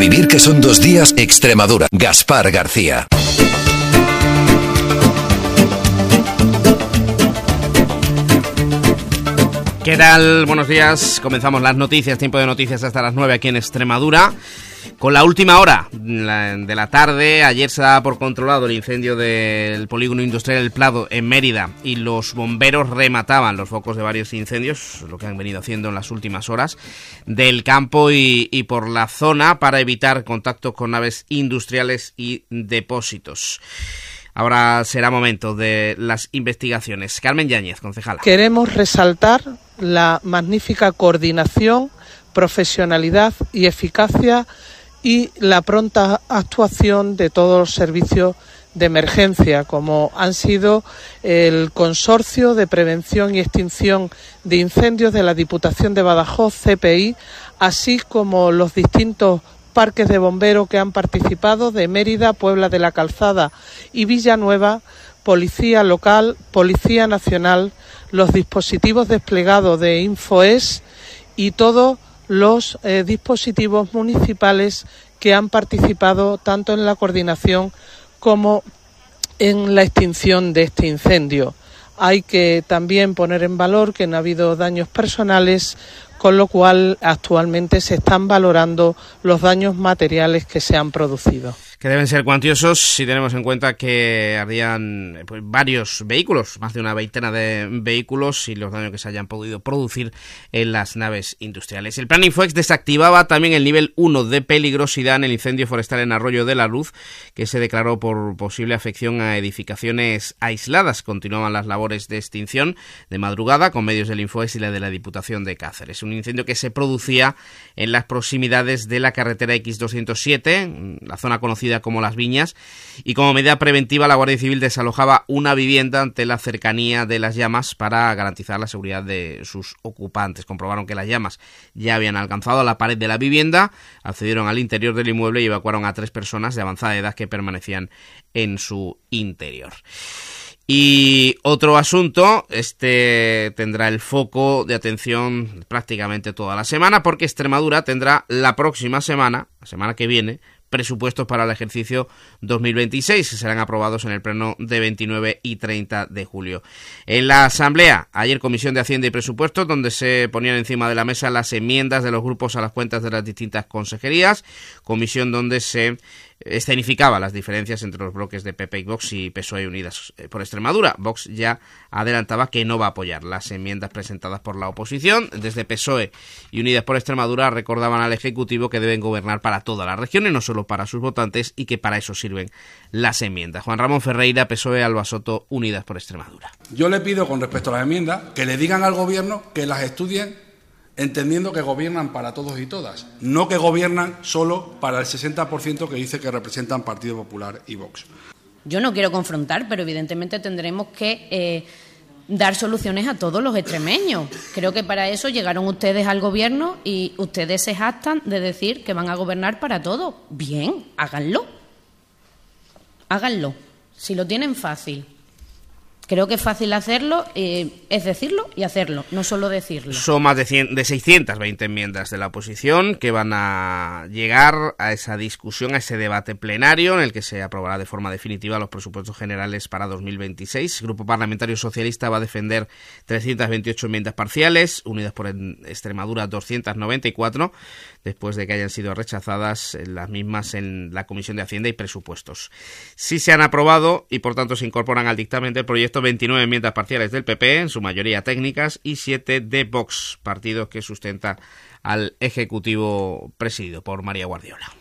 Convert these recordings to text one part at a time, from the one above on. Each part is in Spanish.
vivir que son 2 días, Extremadura. Gaspar García. ¿Qué tal? Buenos días. Comenzamos las noticias, tiempo de noticias hasta las 9 aquí en Extremadura. Con la última hora de la tarde, ayer se daba por controlado el incendio del polígono industrial El Prado en Mérida y los bomberos remataban los focos de varios incendios, lo que han venido haciendo en las últimas horas, del campo y por la zona para evitar contactos con naves industriales y depósitos. Ahora será momento de las investigaciones. Carmen Yáñez, concejala. Queremos resaltar la magnífica coordinación, profesionalidad y eficacia y la pronta actuación de todos los servicios de emergencia, como han sido el Consorcio de Prevención y Extinción de Incendios de la Diputación de Badajoz, CPI, así como los distintos parques de bomberos que han participado de Mérida, Puebla de la Calzada y Villanueva, Policía Local, Policía Nacional, los dispositivos desplegados de Infoes y todos los dispositivos municipales que han participado tanto en la coordinación como en la extinción de este incendio. Hay que también poner en valor que no ha habido daños personales, con lo cual actualmente se están valorando los daños materiales que se han producido. Que deben ser cuantiosos si tenemos en cuenta que ardían varios vehículos, más de una veintena de vehículos y los daños que se hayan podido producir en las naves industriales. El plan Infoex desactivaba también el nivel 1 de peligrosidad en el incendio forestal en Arroyo de la Luz, que se declaró por posible afección a edificaciones aisladas. Continuaban las labores de extinción de madrugada con medios del Infoex y la de la Diputación de Cáceres. Un incendio que se producía en las proximidades de la carretera X207, la zona conocida como Las Viñas, y como medida preventiva la Guardia Civil desalojaba una vivienda ante la cercanía de las llamas para garantizar la seguridad de sus ocupantes. Comprobaron que las llamas ya habían alcanzado la pared de la vivienda, accedieron al interior del inmueble y evacuaron a 3 personas de avanzada edad que permanecían en su interior. Y otro asunto, tendrá el foco de atención prácticamente toda la semana, porque Extremadura tendrá la próxima semana, la semana que viene, presupuestos para el ejercicio 2026, que serán aprobados en el pleno de 29 y 30 de julio. En la Asamblea, ayer Comisión de Hacienda y Presupuestos, donde se ponían encima de la mesa las enmiendas de los grupos a las cuentas de las distintas consejerías, comisión donde se escenificaba las diferencias entre los bloques de PP y Vox y PSOE Unidas por Extremadura. Vox ya adelantaba que no va a apoyar las enmiendas presentadas por la oposición. Desde PSOE y Unidas por Extremadura recordaban al Ejecutivo que deben gobernar para toda la región y no solo para sus votantes, y que para eso sirven las enmiendas. Juan Ramón Ferreira, PSOE, Alba Soto, Unidas por Extremadura. Yo le pido, con respecto a las enmiendas, que le digan al Gobierno que las estudien entendiendo que gobiernan para todos y todas, no que gobiernan solo para el 60% que dice que representan Partido Popular y Vox. Yo no quiero confrontar, pero evidentemente tendremos que dar soluciones a todos los extremeños. Creo que para eso llegaron ustedes al Gobierno y ustedes se jactan de decir que van a gobernar para todos. Bien, háganlo. Háganlo. Si lo tienen fácil. Creo que es fácil hacerlo, es decirlo y hacerlo, no solo decirlo. Son más de 620 enmiendas de la oposición que van a llegar a esa discusión, a ese debate plenario en el que se aprobará de forma definitiva los presupuestos generales para 2026. El Grupo Parlamentario Socialista va a defender 328 enmiendas parciales, Unidas por Extremadura 294, después de que hayan sido rechazadas las mismas en la Comisión de Hacienda y Presupuestos. Sí se han aprobado y por tanto se incorporan al dictamen del proyecto 29 enmiendas parciales del PP, en su mayoría técnicas, y 7 de Vox, partido que sustenta al Ejecutivo presidido por María Guardiola.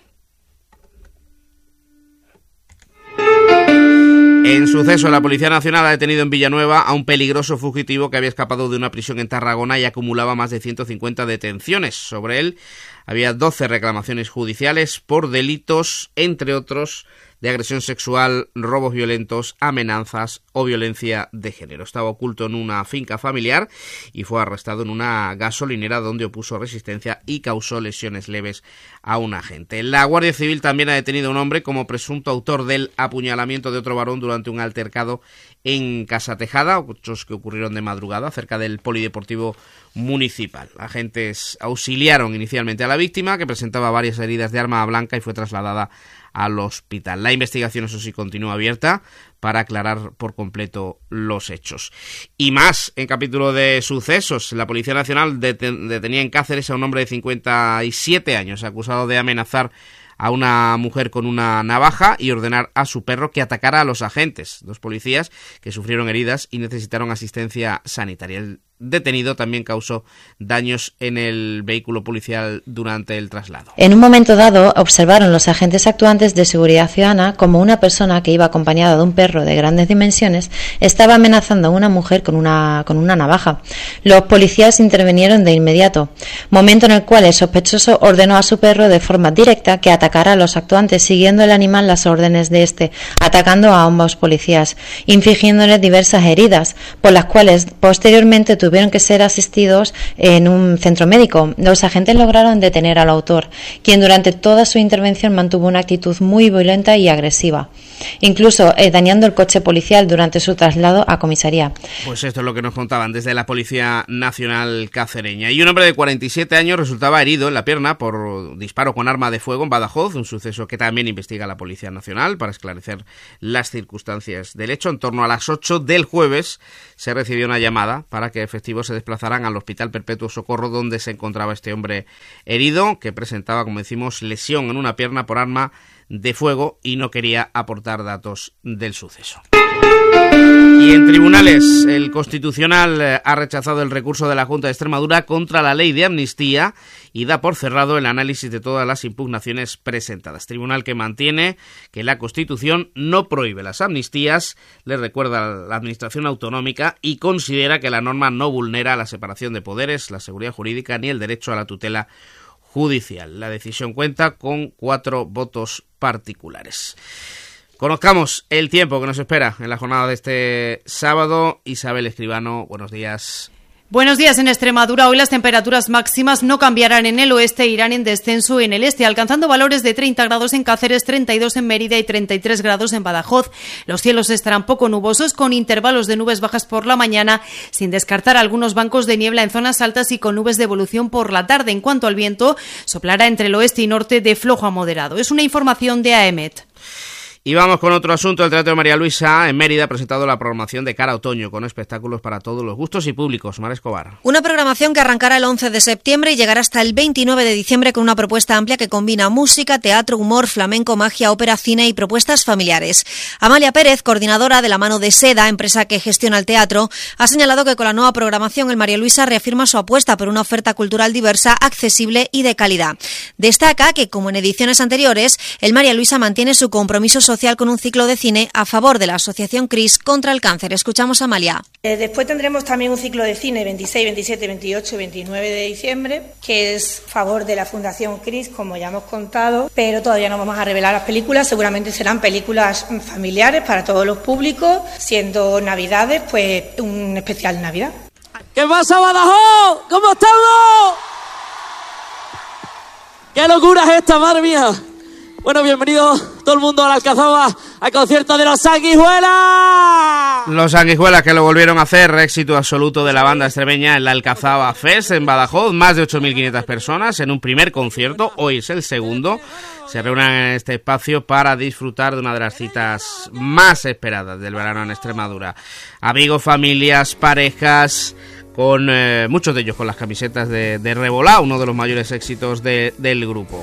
En suceso, la Policía Nacional ha detenido en Villanueva a un peligroso fugitivo que había escapado de una prisión en Tarragona y acumulaba más de 150 detenciones. Sobre él había 12 reclamaciones judiciales por delitos, entre otros, de agresión sexual, robos violentos, amenazas o violencia de género. Estaba oculto en una finca familiar y fue arrestado en una gasolinera donde opuso resistencia y causó lesiones leves a un agente. La Guardia Civil también ha detenido a un hombre como presunto autor del apuñalamiento de otro varón durante un altercado en Casa Tejada, hechos que ocurrieron de madrugada cerca del polideportivo municipal. Agentes auxiliaron inicialmente a la víctima, que presentaba varias heridas de arma blanca, y fue trasladada al hospital. La investigación, eso sí, continúa abierta para aclarar por completo los hechos. Y más, en capítulo de sucesos, la Policía Nacional detenía en Cáceres a un hombre de 57 años, acusado de amenazar a una mujer con una navaja y ordenar a su perro que atacara a los agentes, 2 policías que sufrieron heridas y necesitaron asistencia sanitaria. El detenido también causó daños en el vehículo policial durante el traslado. En un momento dado, observaron los agentes actuantes de seguridad ciudadana como una persona que iba acompañada de un perro de grandes dimensiones estaba amenazando a una mujer con una navaja. Los policías intervinieron de inmediato, momento en el cual el sospechoso ordenó a su perro de forma directa que atacara a los actuantes, siguiendo el animal las órdenes de este, atacando a ambos policías, infligiéndoles diversas heridas, por las cuales posteriormente tuvieron que ser asistidos en un centro médico. Los agentes lograron detener al autor, quien durante toda su intervención mantuvo una actitud muy violenta y agresiva, incluso dañando el coche policial durante su traslado a comisaría. Pues esto es lo que nos contaban desde la Policía Nacional cacereña. Y un hombre de 47 años resultaba herido en la pierna por disparo con arma de fuego en Badajoz, un suceso que también investiga la Policía Nacional para esclarecer las circunstancias del hecho. En torno a las 8 del jueves se recibió una llamada para que efectivos se desplazaran al Hospital Perpetuo Socorro, donde se encontraba este hombre herido, que presentaba, como decimos, lesión en una pierna por arma de fuego y no quería aportar datos del suceso. Y en tribunales, el Constitucional ha rechazado el recurso de la Junta de Extremadura contra la ley de amnistía y da por cerrado el análisis de todas las impugnaciones presentadas. Tribunal que mantiene que la Constitución no prohíbe las amnistías, le recuerda a la Administración Autonómica, y considera que la norma no vulnera la separación de poderes, la seguridad jurídica ni el derecho a la tutela judicial. La decisión cuenta con 4 votos particulares. Conozcamos el tiempo que nos espera en la jornada de este sábado. Isabel Escribano, buenos días. Buenos días. En Extremadura hoy las temperaturas máximas no cambiarán en el oeste, irán en descenso en el este, alcanzando valores de 30 grados en Cáceres, 32 en Mérida y 33 grados en Badajoz. Los cielos estarán poco nubosos, con intervalos de nubes bajas por la mañana, sin descartar algunos bancos de niebla en zonas altas y con nubes de evolución por la tarde. En cuanto al viento, soplará entre el oeste y norte de flojo a moderado. Es una información de AEMET. Y vamos con otro asunto. El Teatro María Luisa en Mérida ha presentado la programación de cara a otoño, con espectáculos para todos los gustos y públicos. Mar Escobar. Una programación que arrancará el 11 de septiembre y llegará hasta el 29 de diciembre con una propuesta amplia que combina música, teatro, humor, flamenco, magia, ópera, cine y propuestas familiares. Amalia Pérez, coordinadora de La Mano de Seda, empresa que gestiona el teatro, ha señalado que con la nueva programación el María Luisa reafirma su apuesta por una oferta cultural diversa, accesible y de calidad. Destaca que, como en ediciones anteriores, el María Luisa mantiene su compromiso social con un ciclo de cine a favor de la Asociación CRIS contra el cáncer. Escuchamos a Amalia. Después tendremos también un ciclo de cine 26, 27, 28 y 29 de diciembre, que es a favor de la Fundación CRIS, como ya hemos contado, pero todavía no vamos a revelar las películas. Seguramente serán películas familiares para todos los públicos, siendo Navidades, pues un especial Navidad. ¿Qué pasa, Badajoz? ¿Cómo estamos? ¡Qué locura es esta, madre mía! Bueno, bienvenidos todo el mundo a la Alcazaba, al concierto de Los Sanguijuelas. Los Sanguijuelas, que lo volvieron a hacer, éxito absoluto de la banda extremeña en la Alcazaba Fest en Badajoz. Más de 8.500 personas en un primer concierto, hoy es el segundo. Se reúnen en este espacio para disfrutar de una de las citas más esperadas del verano en Extremadura. Amigos, familias, parejas, con muchos de ellos con las camisetas de Revolá, uno de los mayores éxitos del grupo.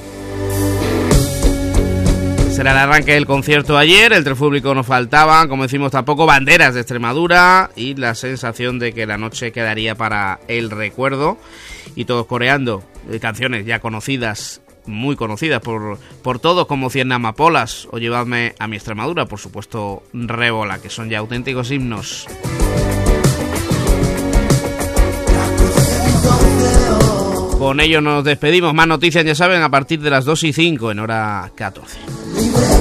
Será el arranque del concierto ayer. Entre el público no faltaban, como decimos, tampoco banderas de Extremadura, y la sensación de que la noche quedaría para el recuerdo, y todos coreando canciones ya conocidas, muy conocidas por todos, como Cien Amapolas o Llevadme a mi Extremadura, por supuesto Rébola, que son ya auténticos himnos. Con ello nos despedimos. Más noticias, ya saben, a partir de las 2:05 en hora 14.